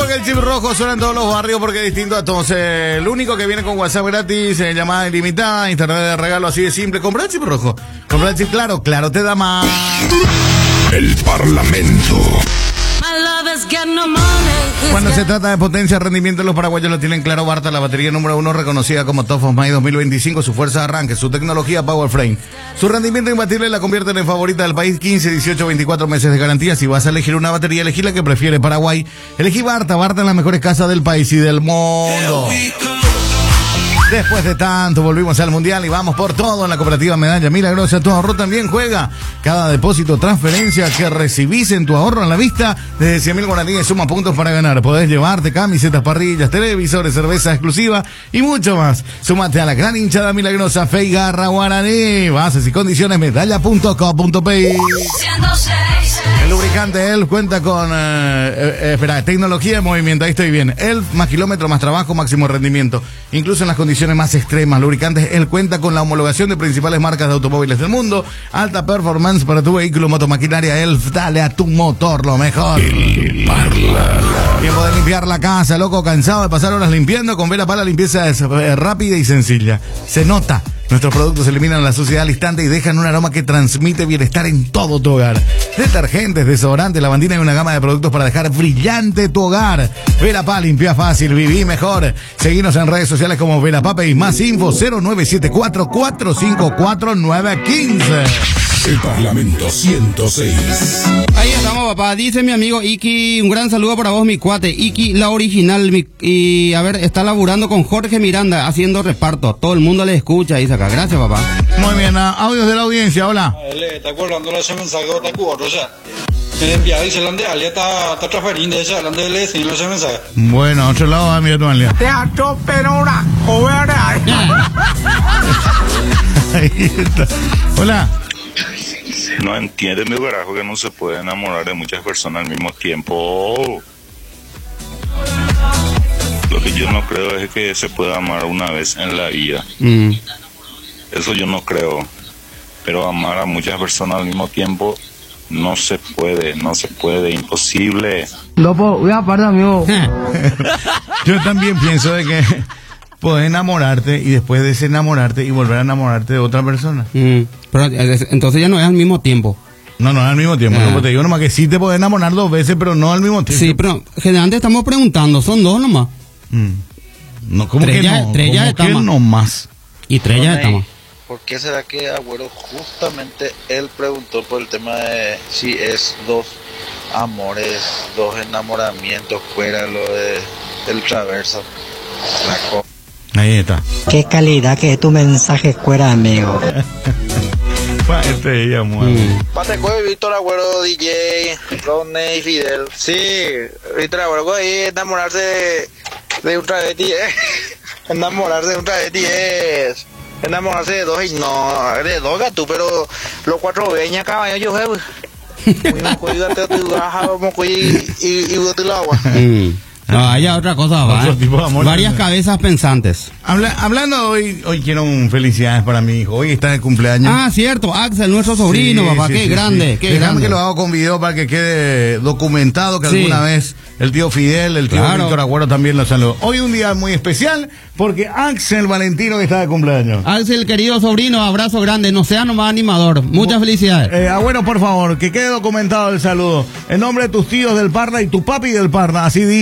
que el chip rojo suena en todos los barrios porque es distinto a todos. El único que viene con WhatsApp gratis, llamada ilimitada, internet de regalo, así de simple. Compra el chip rojo. Compra el chip claro, claro te da más. El Parlamento. Cuando se trata de potencia, rendimiento, los paraguayos lo tienen claro. Barta, la batería número 1 reconocida como Top of Mind 2025, su fuerza de arranque, su tecnología Power Frame, su rendimiento imbatible la convierten en favorita del país. 15, 18, 24 meses de garantía. Si vas a elegir una batería, elegí la que prefiere Paraguay. Elegí Barta, Barta en las mejores casas del país y del mundo. Después de tanto, volvimos al Mundial y vamos por todo en la Cooperativa Medalla Milagrosa. Tu ahorro también juega. Cada depósito, transferencia que recibís en tu ahorro en la vista, desde 100.000 guaraníes suma puntos para ganar. Podés llevarte camisetas, parrillas, televisores, cerveza exclusiva y mucho más. Súmate a la gran hinchada milagrosa Fe y Garra Guaraní. Bases y condiciones medalla.co.pi. El lubricante ELF cuenta con tecnología de movimiento. Ahí estoy bien. ELF más kilómetro, más trabajo, máximo rendimiento. Incluso en las condiciones más extremas. Lubricantes ELF cuenta con la homologación de principales marcas de automóviles del mundo. Alta performance para tu vehículo, motomaquinaria ELF. Dale a tu motor lo mejor. Tiempo de limpiar la casa, loco, cansado de pasar horas limpiando. Con Vera Pala limpieza es rápida y sencilla. Se nota. Nuestros productos eliminan la suciedad al instante y dejan un aroma que transmite bienestar en todo tu hogar. Detergentes, desodorantes, lavandina y una gama de productos para dejar brillante tu hogar. Verapá, limpia fácil, viví mejor. Seguinos en redes sociales como Verapá y más info 0974-454-915. El Parlamento 106. Ahí estamos, papá. Dice mi amigo Iki, un gran saludo para vos, mi cuate. Iki, la original. Y a ver, está laburando con Jorge Miranda, haciendo reparto. Todo el mundo le escucha, dice acá. Gracias, papá. Muy bien, audios de la audiencia, hola. ¿Te acuerdas de ese mensaje que te acuerdo? O sea, el enviado dice, la de está transferiendo ese, la de ese mensaje. Bueno, a otro lado, a mi Alia. Teatro Perona, joder. Ahí está. Hola. No entiende mi carajo que no se puede enamorar de muchas personas al mismo tiempo. Lo que yo no creo es que se pueda amar una vez en la vida. Eso yo no creo. Pero amar a muchas personas al mismo tiempo no se puede, imposible. No puedo, voy a parar, amigo. Yo también pienso de que puedes enamorarte y después desenamorarte y volver a enamorarte de otra persona. Pero entonces ya no es al mismo tiempo. No es al mismo tiempo. No, te digo nomás que sí te puedes enamorar 2 veces, pero no al mismo tiempo. Sí, pero generalmente estamos preguntando, ¿son 2 nomás? No, ¿cómo que no? ¿Trella ¿Cómo que no más? Y Trella de Tama. ¿Por qué será que Agüero justamente él preguntó por el tema de si es 2 amores, 2 enamoramientos fuera lo del traverso? Ahí está. Qué calidad que es tu mensaje, fuera, amigo. Ella muere. Pateco y Víctor Agüero, DJ, Rodney y Fidel. Sí, Víctor Agüero ahí enamorarse de un travesti, enamorarse de un travesti es enamorarse de 2 y no, de 2 gatos, pero los 4 veñas caballo yo veo. No, hay otra cosa, varias cabezas pensantes. Hablando hoy quiero felicidades para mi hijo. Hoy está de cumpleaños. Ah, cierto, Axel, nuestro sobrino, papá, qué grande. Déjame que lo hago con video para que quede documentado que alguna vez el tío Fidel, el tío Víctor Agüero también lo saludó. Hoy un día muy especial porque Axel Valentino que está de cumpleaños. Axel, querido sobrino, abrazo grande, no sea nomás animador. Muchas felicidades. Agüero, por favor, que quede documentado el saludo. En nombre de tus tíos del Parla y tu papi del Parla, así dice.